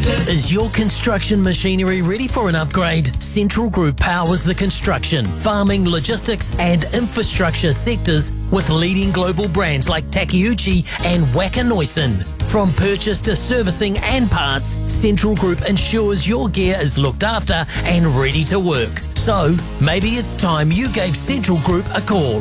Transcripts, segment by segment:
Is your construction machinery ready for an upgrade? Central Group powers the construction, farming, logistics and infrastructure sectors with leading global brands like Takeuchi and Wacker Neuson. From purchase to servicing and parts, Central Group ensures your gear is looked after and ready to work. So, maybe it's time you gave Central Group a call.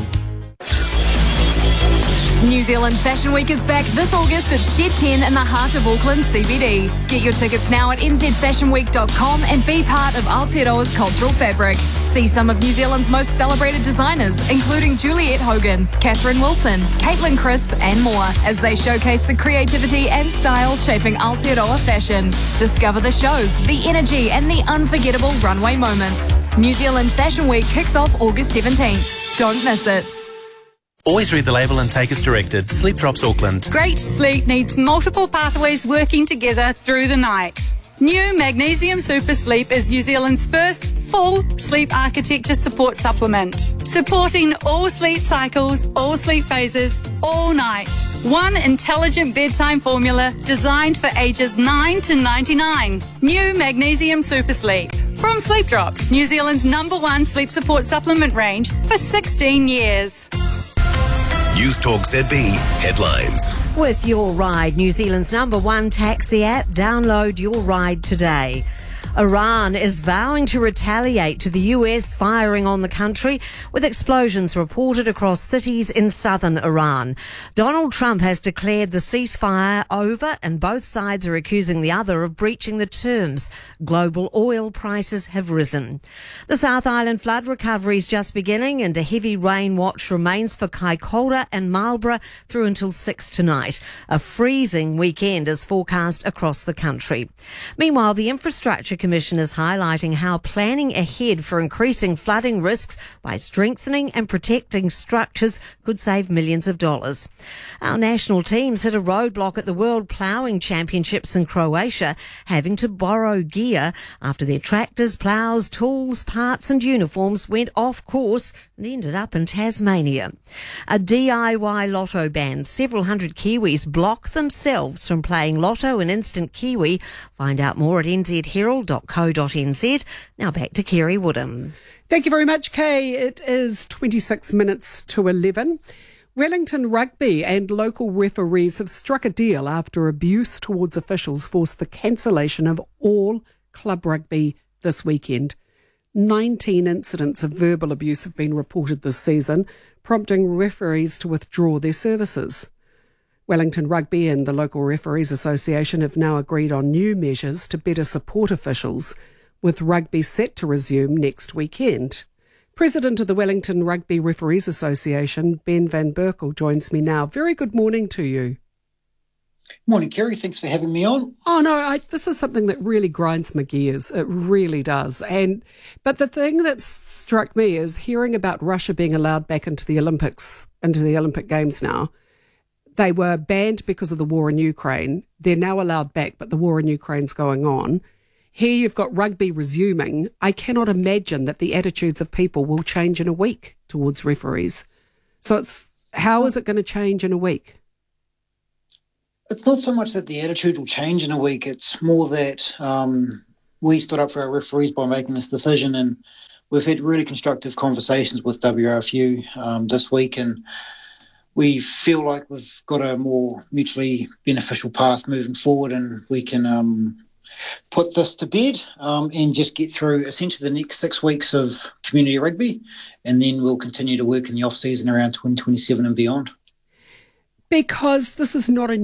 New Zealand Fashion Week is back this August at Shed 10 in the heart of Auckland CBD. Get your tickets now at nzfashionweek.com and be part of Aotearoa's cultural fabric. See some of New Zealand's most celebrated designers, including Juliette Hogan, Catherine Wilson, Caitlin Crisp and more, as they showcase the creativity and style shaping Aotearoa fashion. Discover the shows, the energy and the unforgettable runway moments. New Zealand Fashion Week kicks off August 17th. Don't miss it. Always read the label and take as directed. Sleep Drops Auckland. Great sleep needs multiple pathways working together through the night. New Magnesium Super Sleep is New Zealand's first full sleep architecture support supplement, supporting all sleep cycles, all sleep phases, all night. One intelligent bedtime formula designed for ages 9 to 99. New Magnesium Super Sleep. From Sleep Drops, New Zealand's #1 sleep support supplement range for 16 years. News Talk ZB headlines. With Your Ride, New Zealand's #1 taxi app, download Your Ride today. Iran is vowing to retaliate to the US firing on the country, with explosions reported across cities in southern Iran. Donald Trump has declared the ceasefire over, and both sides are accusing the other of breaching the terms. Global oil prices have risen. The South Island flood recovery is just beginning, and a heavy rain watch remains for Kaikoura and Marlborough through until 6 tonight. A freezing weekend is forecast across the country. Meanwhile, the Infrastructure Commission is highlighting how planning ahead for increasing flooding risks by strengthening and protecting structures could save millions of dollars. Our national teams hit a roadblock at the World Ploughing Championships in Croatia, having to borrow gear after their tractors, ploughs, tools, parts and uniforms went off course and ended up in Tasmania. A DIY lotto ban. Several hundred Kiwis block themselves from playing lotto and instant Kiwi. Find out more at nzherald.co.nz. Now back to Kerry Woodham. Thank you very much, Kay. It is 26 minutes to 11. Wellington Rugby and local referees have struck a deal after abuse towards officials forced the cancellation of all club rugby this weekend. 19 incidents of verbal abuse have been reported this season, prompting referees to withdraw their services. Wellington Rugby and the local Referees Association have now agreed on new measures to better support officials, with rugby set to resume next weekend. President of the Wellington Rugby Referees Association, Ben van Berkel, joins me now. Very good morning to you. Morning, Kerry. Thanks for having me on. Oh, no, this is something that really grinds my gears. It really does. But the thing that struck me is hearing about Russia being allowed back into the Olympics, into the Olympic Games now. They were banned because of the war in Ukraine. They're now allowed back, but the war in Ukraine's going on. Here you've got rugby resuming. I cannot imagine that the attitudes of people will change in a week towards referees. So how is it going to change in a week? It's not so much that the attitude will change in a week. It's more that we stood up for our referees by making this decision, and we've had really constructive conversations with WRFU this week, and we feel like we've got a more mutually beneficial path moving forward, and we can put this to bed and just get through essentially the next 6 weeks of community rugby, and then we'll continue to work in the off-season around 2027 and beyond. Because this is not a